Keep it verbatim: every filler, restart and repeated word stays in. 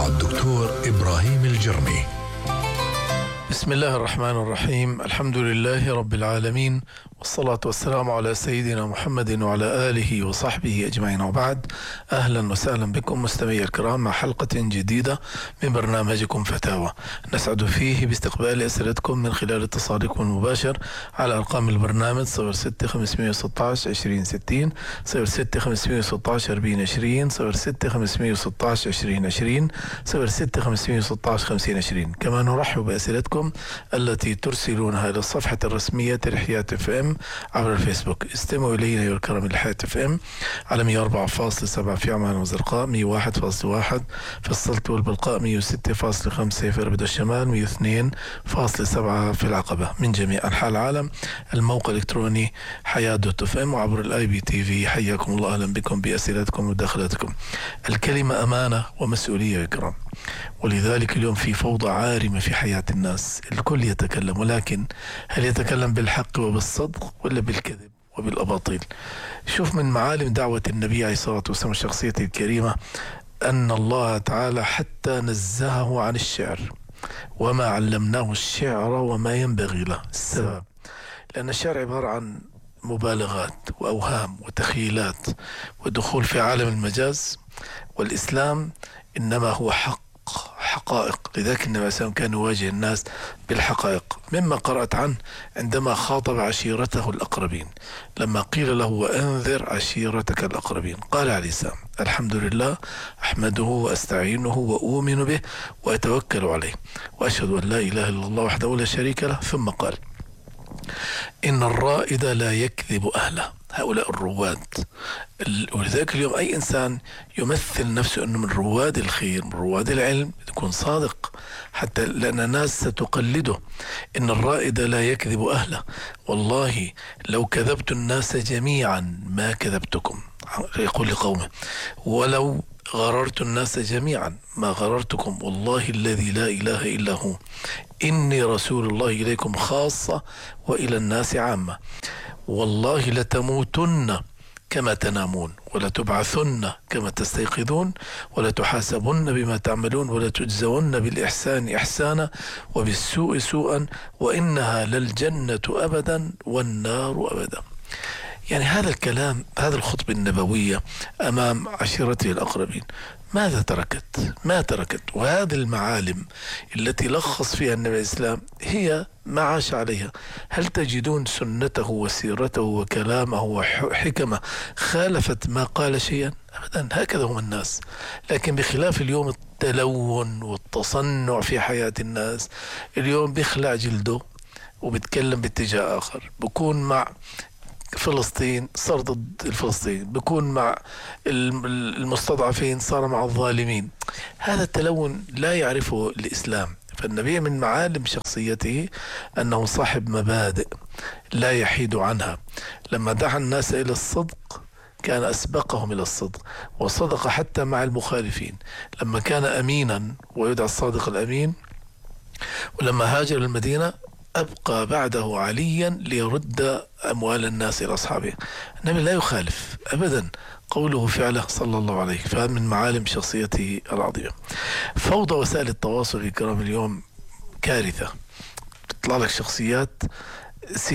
مع الدكتور إبراهيم الجرمي. بسم الله الرحمن الرحيم. الحمد لله رب العالمين، والصلاة والسلام على سيدنا محمد وعلى آله وصحبه أجمعين، وبعد. أهلا وسهلا بكم مستمعي الكرام مع حلقة جديدة من برنامجكم فتاوى، نسعد فيه باستقبال أسئلتكم من خلال اتصالكم المباشر على أرقام البرنامج صفر ستة خمسمائة وستة عشر عشرين ستين، صفر ستة خمسمائة وستة عشر أربعين عشرين، صفر ستة خمسمائة وستة عشر عشرين عشرين، صفر ستة خمسمائة وستة عشر خمسين عشرين. كما نرحب بأسئلتكم التي ترسلونها إلى الصفحة الرسمية لحياة اف ام عبر الفيسبوك. استمعوا إلينا يا الكرام لحياة اف ام على مئة وأربعة فاصلة سبعة في عمان وزرقاء، مئة وواحد فاصلة واحد في السلط والبلقاء، مئة وستة فاصلة خمسة في إربد الشمال، مئة واثنين فاصلة سبعة في العقبة. من جميع أنحاء العالم الموقع الإلكتروني حياة دوت اف ام وعبر الاي بي تي في. حياكم الله، أهلا بكم بأسئلتكم ومداخلاتكم. الكلمة أمانة ومسؤولية يا كرام، ولذلك اليوم في فوضى عارمة في حياة الناس. الكل يتكلم، ولكن هل يتكلم بالحق وبالصدق ولا بالكذب وبالأباطيل؟ شوف، من معالم دعوة النبي عليه الصلاة والسلام شخصيته الكريمة أن الله تعالى حتى نزهه عن الشعر، وما علمناه الشعر وما ينبغي له. السبب لأن الشعر عبارة عن مبالغات وأوهام وتخيلات ودخول في عالم المجاز، والإسلام إنما هو حق، حقائق. لذلك النبي صلى الله عليه وسلم كان يواجه الناس بالحقائق. مما قرأت عنه عندما خاطب عشيرته الأقربين، لما قيل له وأنذر عشيرتك الأقربين، قال عليه السلام: الحمد لله، أحمده وأستعينه وأؤمن به وأتوكل عليه، وأشهد أن لا إله إلا الله وحده لا شريك له. ثم قال: إن الرائد لا يكذب أهله. هؤلاء الرواد. ولذلك اليوم أي إنسان يمثل نفسه أنه من رواد الخير، من رواد العلم، يكون صادق، حتى لأن الناس ستقلده. إن الرائد لا يكذب أهله، والله لو كذبت الناس جميعا ما كذبتكم، يقول لقومه، ولو غررت الناس جميعا ما غررتكم، والله الذي لا إله إلا هو، إني رسول الله إليكم خاصة وإلى الناس عامة، والله لتموتن كما تنامون، ولتبعثن كما تستيقظون، ولتحاسبن بما تعملون، ولتجزون بالإحسان إحسانا وبالسوء سوءا، وإنها للجنة أبدا والنار أبدا. يعني هذا الكلام، هذا الخطبة النبوية أمام عشيرته الأقربين، ماذا تركت؟ ما تركت. وهذه المعالم التي لخص فيها النبي الإسلام هي ما عاش عليها. هل تجدون سنته وسيرته وكلامه وحكمه خالفت ما قال شيئا؟ أبدا. هكذا هم الناس. لكن بخلاف اليوم التلون والتصنع في حياة الناس، اليوم بيخلع جلده وبيتكلم باتجاه آخر، بكون مع فلسطين صار ضد الفلسطين، بكون مع المستضعفين صار مع الظالمين. هذا التلون لا يعرفه الإسلام. فالنبي من معالم شخصيته أنه صاحب مبادئ لا يحيد عنها. لما دعا الناس إلى الصدق كان أسبقهم إلى الصدق، وصدق حتى مع المخالفين. لما كان أمينا ويدعى الصادق الأمين، ولما هاجر المدينة أبقى بعده عليا ليرد أموال الناس إلى أصحابه. النبي لا يخالف أبدا، قوله فعله صلى الله عليه. فهذا من معالم شخصيته العظيمة. فوضى وسائل التواصل الكرام اليوم كارثة. تطلع لك شخصيات